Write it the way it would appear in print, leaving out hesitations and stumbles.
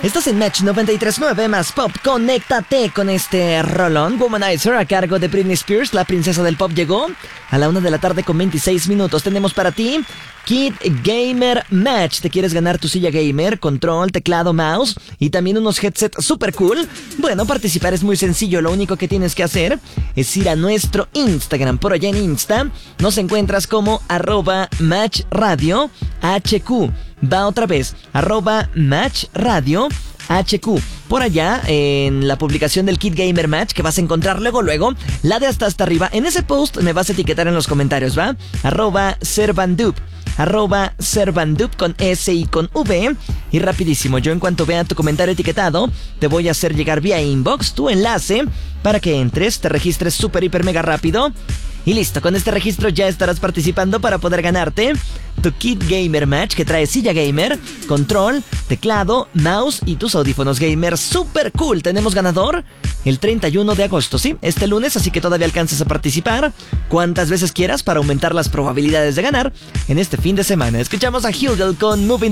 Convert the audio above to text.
Estás en Match 93.9 más Pop. Conéctate con este rolón. Womanizer a cargo de Britney Spears, la princesa del pop, llegó a la 1 de la tarde con 26 minutos. Tenemos para ti Kid Gamer Match. ¿Te quieres ganar tu silla gamer, control, teclado, mouse y también unos headsets super cool? Bueno, participar es muy sencillo. Lo único que tienes que hacer es ir a nuestro Instagram. Por allá en Insta nos encuentras como @matchradiohq. Va otra vez, @matchradiohq. Por allá, en la publicación del Kid Gamer Match, que vas a encontrar luego, la de hasta arriba. En ese post me vas a etiquetar en los comentarios, ¿va? @servandup con S y con V. Y rapidísimo, yo en cuanto vea tu comentario etiquetado, te voy a hacer llegar vía inbox tu enlace para que entres, te registres súper, hiper, mega rápido. Y listo, con este registro ya estarás participando para poder ganarte tu Kid Gamer Match, que trae silla gamer, control, teclado, mouse y tus audífonos gamer super cool. Tenemos ganador el 31 de agosto, ¿sí? Este lunes, así que todavía alcanzas a participar cuantas veces quieras para aumentar las probabilidades de ganar en este fin de semana. Escuchamos a Hildel con Moving